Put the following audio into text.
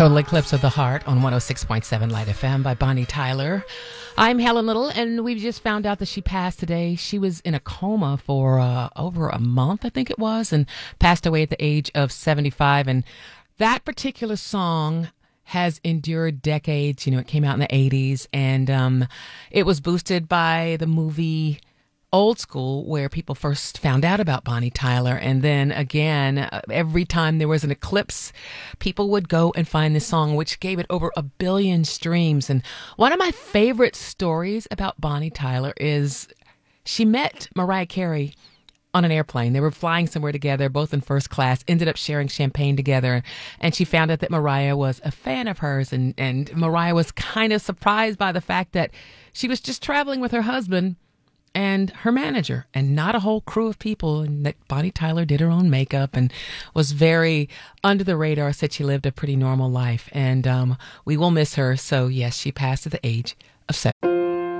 Total Eclipse of the Heart on 106.7 Light FM by Bonnie Tyler. I'm Helen Little, and we just found out that she passed today. She was in a coma for over a month, I think it was, and passed away at the age of 75. And that particular song has endured decades. You know, it came out in the 80s, and it was boosted by the movie Old School, where people first found out about Bonnie Tyler. And then again, every time there was an eclipse, people would go and find this song, which gave it over 1 billion streams. And one of my favorite stories about Bonnie Tyler is she met Mariah Carey on an airplane. They were flying somewhere together, both in first class, ended up sharing champagne together. And she found out that Mariah was a fan of hers. And Mariah was kind of surprised by the fact that she was just traveling with her husband and her manager, and not a whole crew of people, and that Bonnie Tyler did her own makeup and was very under the radar, said she lived a pretty normal life. And we will miss her. So yes, she passed at the age of 7.